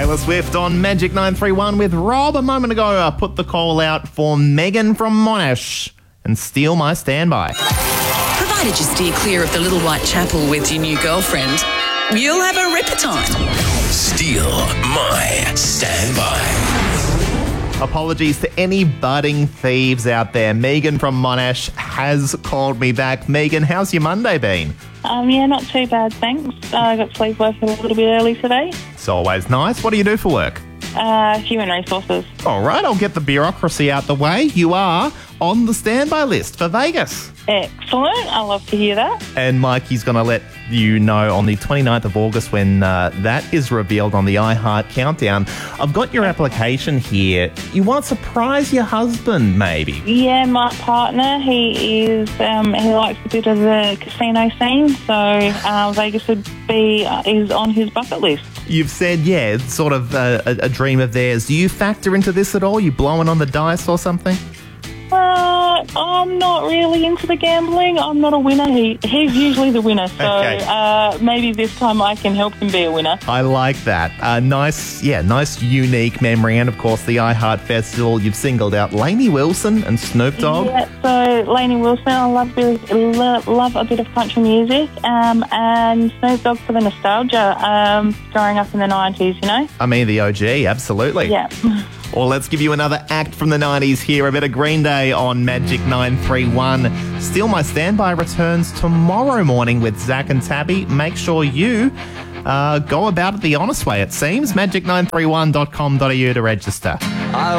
Taylor Swift on Magic 931 with Rob. A moment ago, I put the call out for Megan from Monash and Steal My Standby. Provided you steer clear of the Little White Chapel with your new girlfriend, you'll have a ripper time. Steal My Standby. Apologies to any budding thieves out there. Megan from Monash has called me back. Megan, how's your Monday been? Yeah, not too bad, thanks. I got sleep working a little bit early today. It's always nice. What do you do for work? Human resources. All right, I'll get the bureaucracy out the way. You are on the standby list for Vegas. Excellent. I love to hear that. And Mikey's going to let you know on the 29th of August when that is revealed on the iHeart Countdown. I've got your application here. You want to surprise your husband, maybe? Yeah, my partner, he likes a bit of the casino scene, so Vegas would be is on his bucket list. You've said, yeah, it's sort of a dream of theirs. Do you factor into this at all? You blowing on the dice or something? I'm not really into the gambling. I'm not a winner. He's usually the winner, so Okay. Maybe this time I can help him be a winner. I like that. Nice, unique memory. And, of course, the iHeart Festival. You've singled out Lainey Wilson and Snoop Dogg. Yeah, so Lainey Wilson, I love a bit of country music, and Snoop Dogg for the nostalgia, growing up in the 90s, you know? I mean, the OG, absolutely. Yeah. Well, let's give you another act from the 90s here. A bit of Green Day on Magic 931. Steal My Standby returns tomorrow morning with Zach and Tabby. Make sure you go about it the honest way, it seems. Magic931.com.au to register.